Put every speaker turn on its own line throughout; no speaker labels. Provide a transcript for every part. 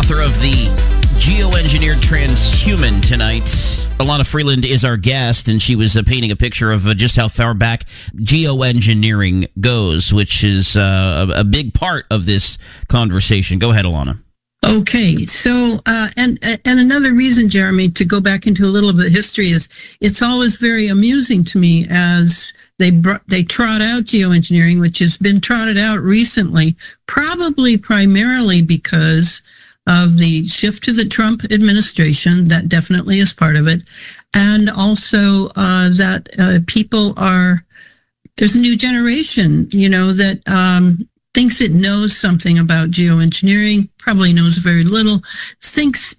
author of the Geoengineered Transhuman tonight. Ilana Freeland is our guest, and she was painting a picture of just how far back geoengineering goes, which is a big part of this conversation. Go ahead, Ilana.
Okay, so and another reason, Jeremy, to go back into a little bit of history is it's always very amusing to me as they trot out geoengineering, which has been trotted out recently, probably primarily because of the shift to the Trump administration. That definitely is part of it, and also that people there's a new generation, that thinks it knows something about geoengineering, probably knows very little, thinks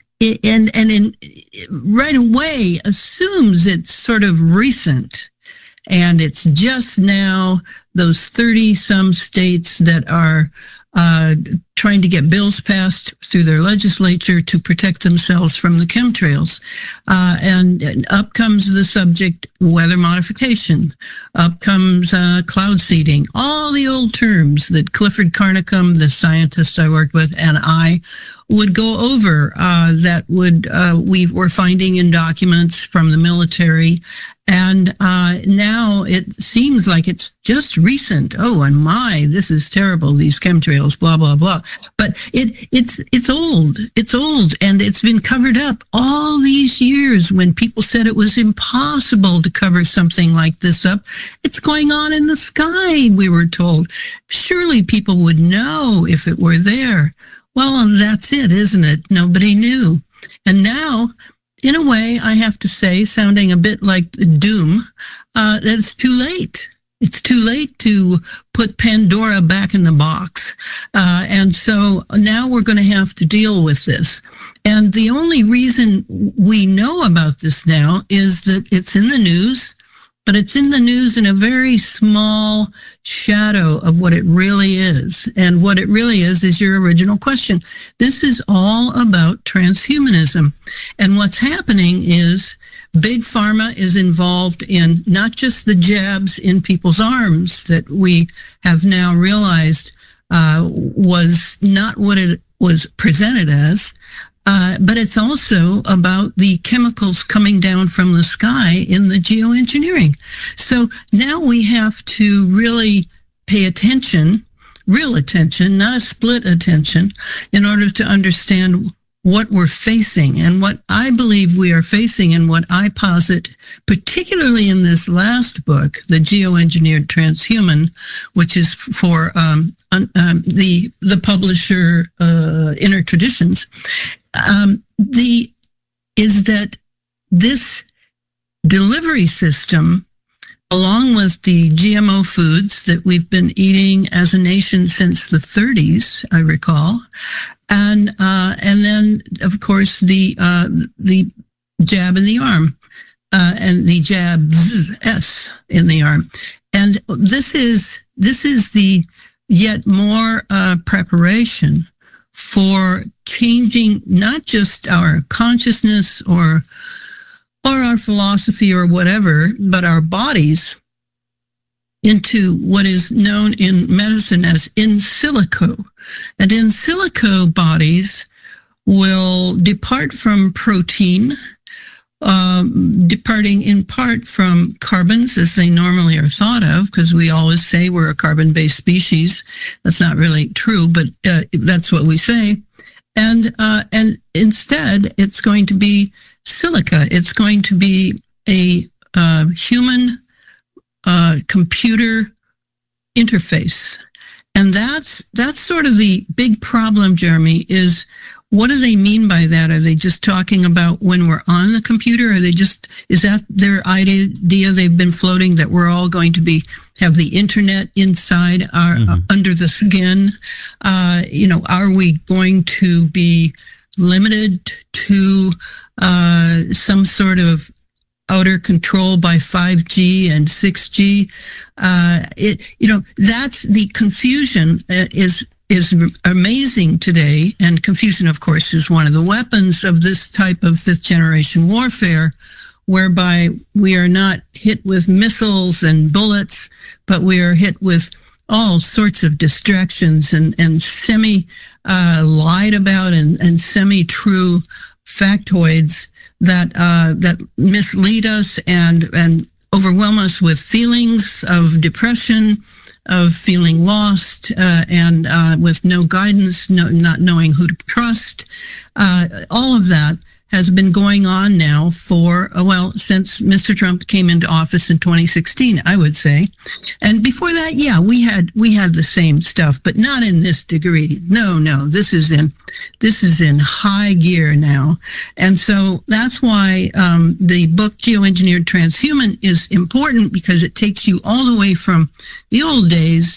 right away assumes it's sort of recent. And it's just now those 30-some states that are trying to get bills passed through their legislature to protect themselves from the chemtrails. And up comes the subject, weather modification. Up comes cloud seeding. All the old terms that Clifford Carnicom, the scientist I worked with, and I would go over that we were finding in documents from the military. And now it seems like it's just recent. Oh, and this is terrible, these chemtrails, blah, blah, blah. But it's old. It's old, and it's been covered up all these years when people said it was impossible to cover something like this up. It's going on in the sky, we were told. Surely people would know if it were there. Well, that's it, isn't it? Nobody knew. And now, in a way, I have to say, sounding a bit like doom, that it's too late. It's too late to put Pandora back in the box. And so now we're going to have to deal with this. And the only reason we know about this now is that it's in the news, but it's in the news in a very small shadow of what it really is. And what it really is your original question. This is all about transhumanism. And what's happening is Big Pharma is involved in not just the jabs in people's arms that we have now realized was not what it was presented as, but it's also about the chemicals coming down from the sky in the geoengineering. So now we have to really pay attention, real attention, not a split attention, in order to understand what we're facing. And what I believe we are facing, and what I posit, particularly in this last book, The Geoengineered Transhuman, which is for the publisher Inner Traditions, is that this delivery system, along with the GMO foods that we've been eating as a nation since the 30s, I recall, and then of course the jab in the arm, and the jabs in the arm, and this is the yet more preparation for changing not just our consciousness or our philosophy or whatever, but our bodies into what is known in medicine as in silico. And in silico bodies will depart from protein, departing in part from carbons as they normally are thought of, because we always say we're a carbon-based species. That's not really true, but that's what we say. And instead, it's going to be silica. It's going to be a human computer interface. And that's sort of the big problem, Jeremy, is what do they mean by that? Are they just talking about when we're on the computer? Is that their idea they've been floating, that we're all going to have the internet inside our under the skin? Are we going to be limited to some sort of outer control by 5G and 6G? That's the confusion is amazing today. And confusion, of course, is one of the weapons of this type of fifth generation warfare, whereby we are not hit with missiles and bullets, but we are hit with all sorts of distractions and semi lied about and semi-true factoids that mislead us and overwhelm us with feelings of depression, of feeling lost, and with no guidance, not knowing who to trust. All of that has been going on now for, since Mr. Trump came into office in 2016, I would say. And before that, yeah, we had the same stuff, but not in this degree. No, this is in high gear now. And so that's why the book Geoengineered Transhuman is important, because it takes you all the way from the old days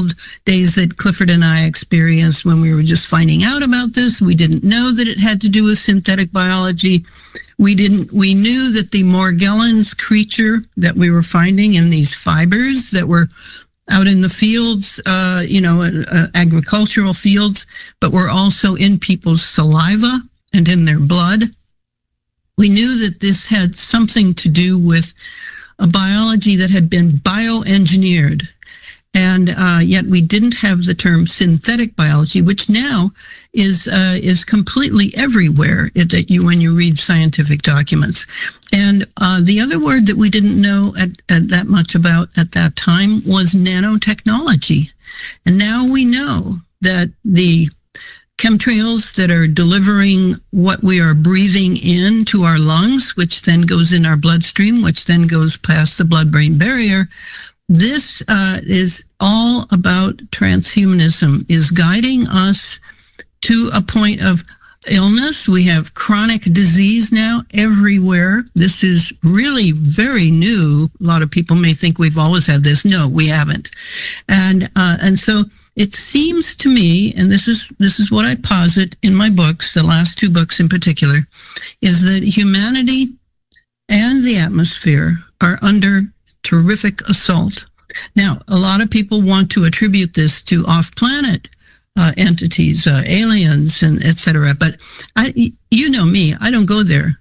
that Clifford and I experienced when we were just finding out about this. We didn't know that it had to do with synthetic biology. We knew that the Morgellons creature that we were finding in these fibers that were out in the fields, agricultural fields, but were also in people's saliva and in their blood. We knew that this had something to do with a biology that had been bioengineered. And yet we didn't have the term synthetic biology, which now is completely everywhere when you read scientific documents. And the other word that we didn't know that much about at that time was nanotechnology. And now we know that the chemtrails that are delivering what we are breathing into our lungs, which then goes in our bloodstream, which then goes past the blood-brain barrier, this is all about transhumanism, is guiding us to a point of illness. We have chronic disease now everywhere. This is really very new. A lot of people may think we've always had this. No, we haven't. And so it seems to me, and this is what I posit in my books, the last two books in particular, is that humanity and the atmosphere are under terrific assault. Now, a lot of people want to attribute this to off-planet entities, aliens, and etc. But you know me, I don't go there.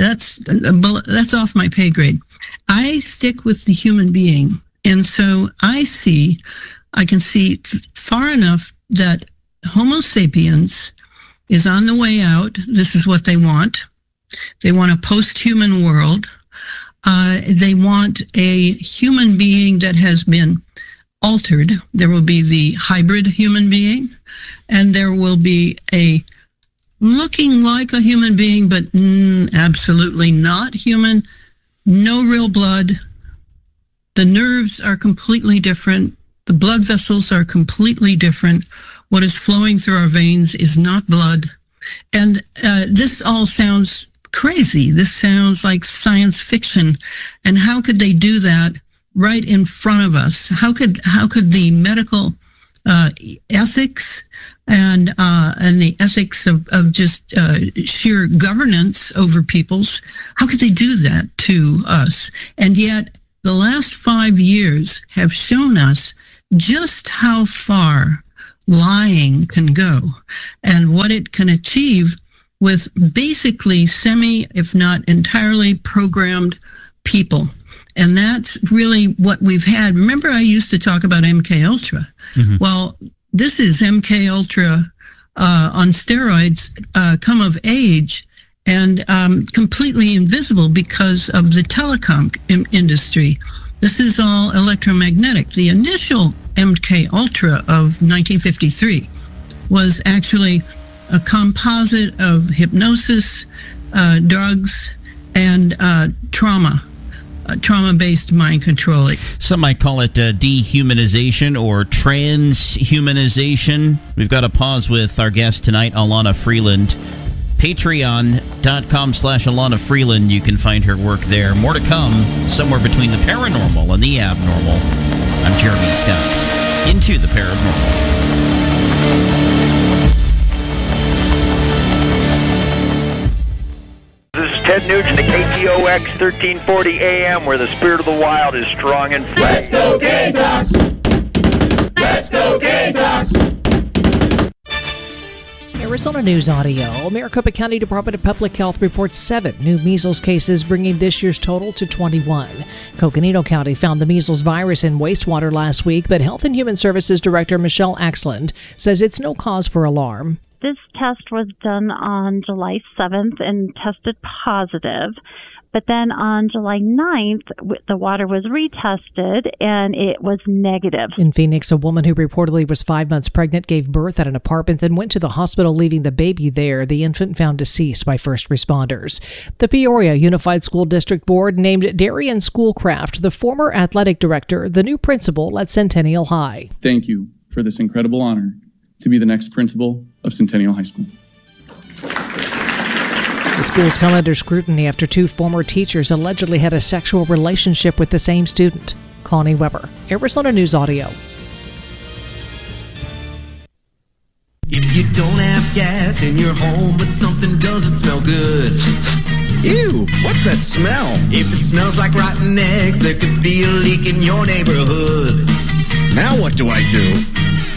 That's off my pay grade. I stick with the human being, and so I can see far enough that Homo sapiens is on the way out. This is what they want. They want a post-human world. They want a human being that has been altered. There will be the hybrid human being, and there will be a looking like a human being, but absolutely not human. No real blood. The nerves are completely different. The blood vessels are completely different. What is flowing through our veins is not blood. And this all sounds crazy. This sounds like science fiction. And how could they do that right in front of us? How could the medical ethics and the ethics of just sheer governance over people's, how could they do that to us? And yet the last 5 years have shown us just how far lying can go and what it can achieve with basically if not entirely programmed people. And that's really what we've had. Remember, I used to talk about MK Ultra. Mm-hmm. Well, this is MK Ultra on steroids, come of age, and completely invisible because of the telecom industry. This is all electromagnetic. The initial MK Ultra of 1953 was actually a composite of hypnosis, drugs, and trauma-based mind control.
Some might call it dehumanization or transhumanization. We've got to pause with our guest tonight, Alana Freeland. Patreon.com/Alana Freeland. You can find her work there. More to come, somewhere between the paranormal and the abnormal. I'm Jeremy Scott. Into the paranormal.
This is Ted Nugent at KTOX 1340 AM, where the spirit of the wild is strong and free.
Let's go Gamecocks! Let's go Gamecocks! Arizona News Audio. Maricopa County Department of Public Health reports 7 new measles cases, bringing this year's total to 21. Coconino County found the measles virus in wastewater last week, but Health and Human Services Director Michelle Axland says it's no cause for alarm.
This test was done on July 7th and tested positive. But then on July 9th, the water was retested and it was negative.
In Phoenix, a woman who reportedly was 5 months pregnant gave birth at an apartment, then went to the hospital, leaving the baby there. The infant found deceased by first responders. The Peoria Unified School District Board named Darian Schoolcraft, the former athletic director, the new principal at Centennial High.
Thank you for this incredible honor to be the next principal of Centennial High School.
The school's come under scrutiny after 2 former teachers allegedly had a sexual relationship with the same student. Connie Weber, Arizona News Audio.
If you don't have gas in your home, but something doesn't smell good.
Ew, what's that smell?
If it smells like rotten eggs, there could be a leak in your neighborhood.
Now what do I do?